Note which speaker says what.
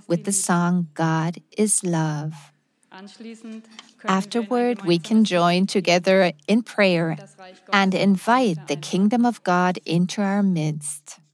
Speaker 1: with the song God is Love. Afterward, we can join together in prayer and invite the kingdom of God into our midst.